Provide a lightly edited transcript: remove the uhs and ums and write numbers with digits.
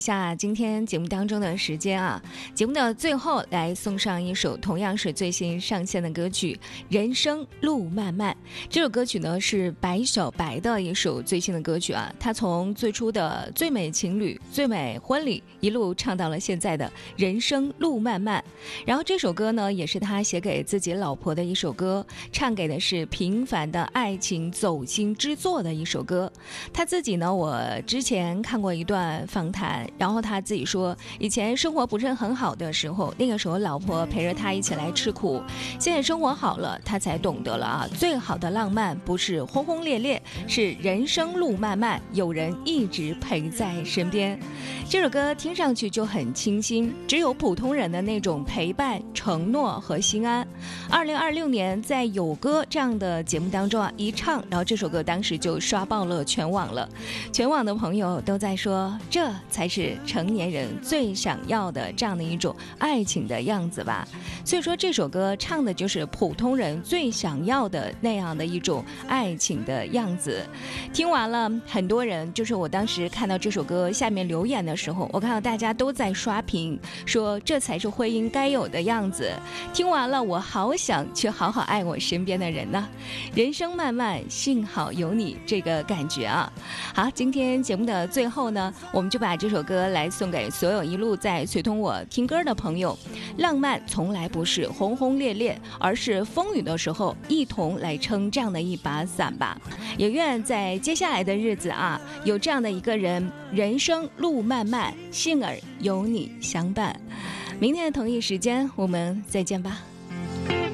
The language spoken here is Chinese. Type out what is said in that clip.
下今天节目当中的时间啊，节目的最后来送上一首同样是最新上线的歌曲《人生路漫漫》。这首歌曲呢是白小白的一首最新的歌曲啊，他从最初的最美情侣、最美婚礼一路唱到了现在的人生路漫漫。然后这首歌呢也是他写给自己老婆的一首歌，唱给的是平凡的爱情走心之作的一首歌。他自己呢，我之前看过一段访谈，然后他自己说，以前生活不是很好的时候，那个时候老婆陪着他一起来吃苦，现在生活好了，他才懂得了啊，最好的浪漫不是轰轰烈烈，是人生路漫漫，有人一直陪在身边。这首歌听上去就很清新，只有普通人的那种陪伴、承诺和心安。2026年在有歌这样的节目当中啊，一唱，然后这首歌当时就刷爆了全网了，全网的朋友都在说，这才是成年人最想要的这样的一种爱情的样子吧。所以说这首歌唱的就是普通人最想要的那样的一种爱情的样子。听完了，很多人就是我当时看到这首歌下面留言的时候，我看到大家都在刷屏，说这才是婚姻该有的样子。听完了，我好想去好好爱我身边的人呢。人生漫漫，幸好有你，这个感觉啊。好，今天节目的最后呢，我们就把这首歌来送给所有一路在随同我听歌的朋友。浪漫从来不是轰轰烈烈，而是风雨的时候一同来撑这样的一把伞吧。也愿在接下来的日子啊，有这样的一个人，人生路漫漫，幸而有你相伴。明天的同一时间我们再见吧。